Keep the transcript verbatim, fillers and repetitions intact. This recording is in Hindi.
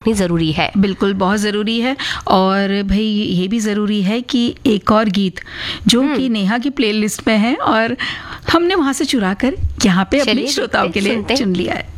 कितनी ज़रूरी है। बिल्कुल बहुत ज़रूरी है। और भाई ये भी ज़रूरी है कि एक और गीत जो कि नेहा की प्लेलिस्ट में है और हमने वहाँ से चुरा कर यहाँ पे अपने श्रोताओं के लिए चुन लिया है।